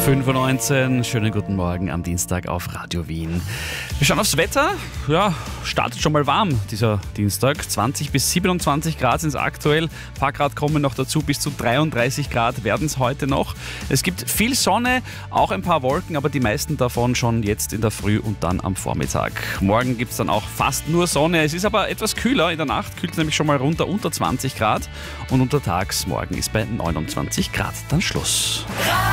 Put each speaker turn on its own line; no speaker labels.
5:19 Uhr, schönen guten Morgen am Dienstag auf Radio Wien. Wir schauen aufs Wetter. Ja, startet schon mal warm dieser Dienstag. 20 bis 27 Grad sind es aktuell. Ein paar Grad kommen noch dazu, bis zu 33 Grad werden es heute noch. Es gibt viel Sonne, auch ein paar Wolken, aber die meisten davon schon jetzt in der Früh und dann am Vormittag. Morgen gibt es dann auch fast nur Sonne. Es ist aber etwas kühler. In der Nacht kühlt es nämlich schon mal runter unter 20 Grad und untertags morgen ist bei 29 Grad dann Schluss.